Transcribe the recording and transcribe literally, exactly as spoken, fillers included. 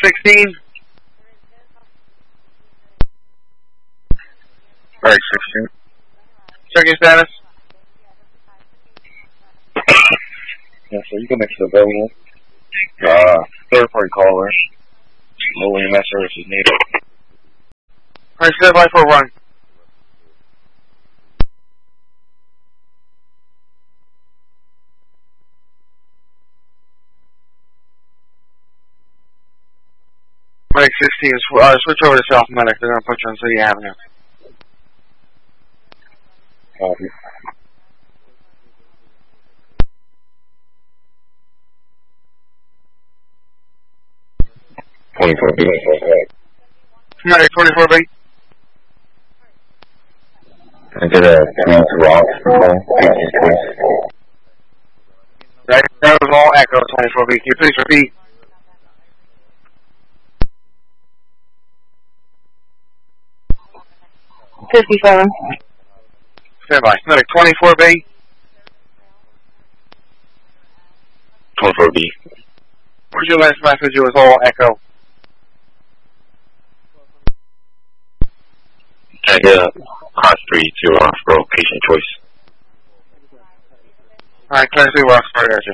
sixteen. Medic sixteen. Check your status. Yeah, so you can mix the available. Uh, third party caller. Low E M S service is needed. Alright, stand by for a run. Medic sixteen, uh, switch over to South Medic. They're going to put you on City Avenue. Copy. twenty-four B. Medic twenty-four B. I did a Queens Rock call. Right, that was all Echo twenty-four B. Can you please repeat? fifty-seven. Stand by. Medic twenty-four B. twenty-four B. Where's your last message? It was all Echo. I did a class three to Roxborough patient choice. Alright, class three Roxborough, gotcha.